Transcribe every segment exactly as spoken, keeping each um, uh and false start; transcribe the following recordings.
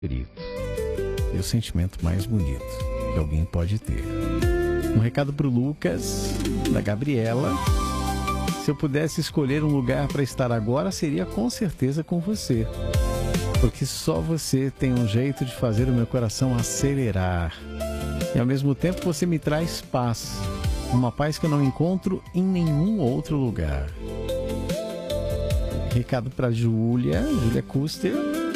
favorito e o sentimento mais bonito que alguém pode ter. Um recado para o Lucas, da Gabriela. Se eu pudesse escolher um lugar para estar agora, seria com certeza com você. Porque só você tem um jeito de fazer o meu coração acelerar. E ao mesmo tempo você me traz paz. Uma paz que eu não encontro em nenhum outro lugar. Recado para Júlia, Júlia Custer,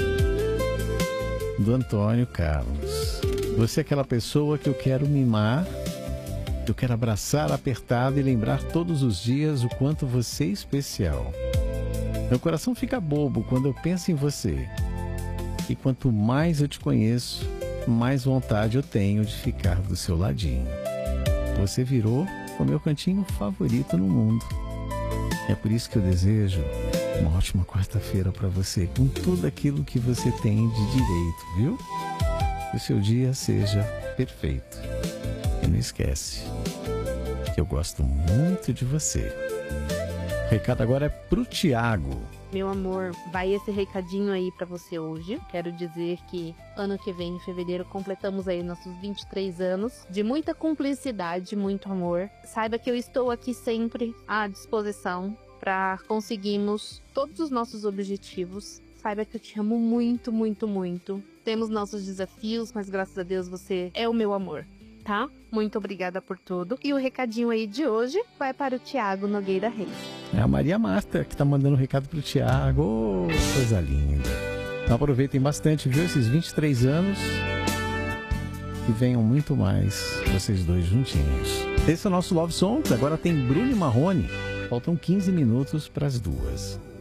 do Antônio Carlos. Você é aquela pessoa que eu quero mimar, que eu quero abraçar apertado e lembrar todos os dias o quanto você é especial. Meu coração fica bobo quando eu penso em você. E quanto mais eu te conheço, mais vontade eu tenho de ficar do seu ladinho. Você virou o meu cantinho favorito no mundo. É por isso que eu desejo uma ótima quarta-feira para você, com tudo aquilo que você tem de direito, viu? Que o seu dia seja perfeito. E não esquece que eu gosto muito de você. O recado agora é pro Tiago. Meu amor, vai esse recadinho aí pra você hoje. Quero dizer que ano que vem, em fevereiro, completamos aí nossos vinte e três anos de muita cumplicidade, muito amor. Saiba que eu estou aqui sempre à disposição para conseguirmos todos os nossos objetivos. Saiba que eu te amo muito, muito, muito. Temos nossos desafios, mas graças a Deus você é o meu amor, tá? Muito obrigada por tudo. E o recadinho aí de hoje vai para o Tiago Nogueira Reis. É a Maria Marta que tá mandando um recado pro Tiago. Oh, coisa linda. Então aproveitem bastante, viu? Esses vinte e três anos. E venham muito mais, vocês dois juntinhos. Esse é o nosso Love Songs. Agora tem Bruno e Marrone. Faltam quinze minutos para as duas.